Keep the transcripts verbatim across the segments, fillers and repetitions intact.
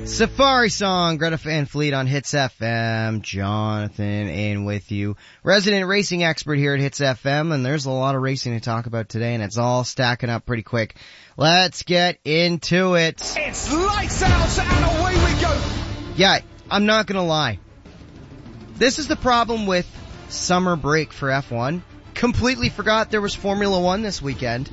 Safari Song, Greta Van Fleet on Hits F M. Jonathan in with you, resident racing expert here at Hits F M, and there's a lot of racing to talk about today, and it's all stacking up pretty quick. Let's get into it. It's lights out and away we go. Yeah, I'm not gonna lie. This is the problem with summer break for F one. Completely forgot there was Formula One this weekend.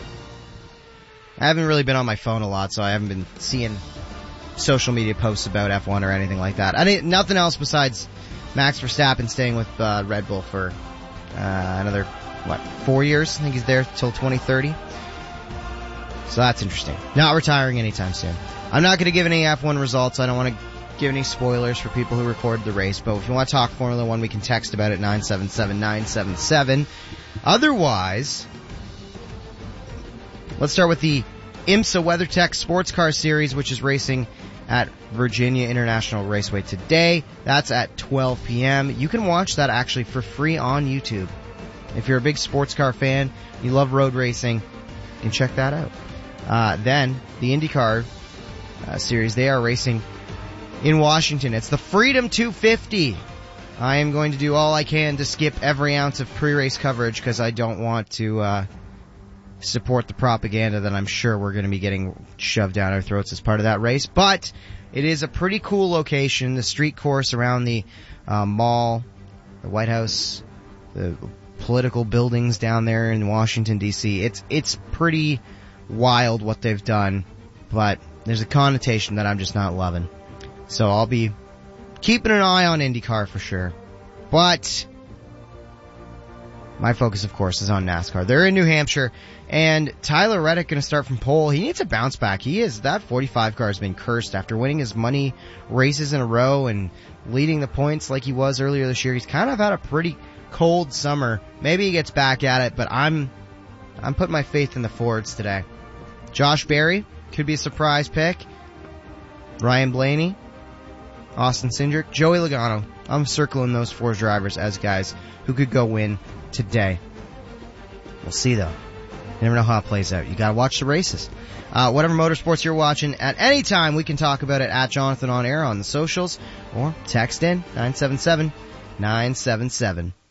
I haven't really been on my phone a lot, so I haven't been seeing social media posts about F one or anything like that. I didn't, nothing else besides Max Verstappen staying with uh, Red Bull for uh, another, what, four years? I think he's there till twenty thirty. So that's interesting. Not retiring anytime soon. I'm not going to give any F one results. I don't want to give any spoilers for people who recorded the race, but if you want to talk Formula One, we can text about it, nine seven seven nine seven seven. Otherwise, let's start with the IMSA WeatherTech Sports Car Series, which is racing at Virginia International Raceway today. That's at twelve p.m. You can watch that actually for free on YouTube. If you're a big sports car fan, you love road racing, you can check that out. Uh, then, the IndyCar uh, Series, they are racing in Washington. It's the Freedom two fifty. I am going to do all I can to skip every ounce of pre-race coverage because I don't want to uh support the propaganda that I'm sure we're going to be getting shoved down our throats as part of that race. But it is a pretty cool location. The street course around the uh, mall, the White House, the political buildings down there in Washington, D C. It's it's pretty wild what they've done, but there's a connotation that I'm just not loving. So I'll be keeping an eye on IndyCar for sure. But my focus, of course, is on NASCAR. They're in New Hampshire, and Tyler Reddick going to start from pole. He needs a bounce back. He is, that forty-five car has been cursed after winning as many races in a row and leading the points like he was earlier this year. He's kind of had a pretty cold summer. Maybe he gets back at it, but I'm, I'm putting my faith in the Fords today. Josh Berry could be a surprise pick. Ryan Blaney, Austin Cindric, Joey Logano. I'm circling those four drivers as guys who could go win today. We'll see though. You never know how it plays out. You gotta watch the races. Uh, whatever motorsports you're watching at any time, we can talk about it at Jonathan on Air on the socials or text in nine seven seven nine seven seven.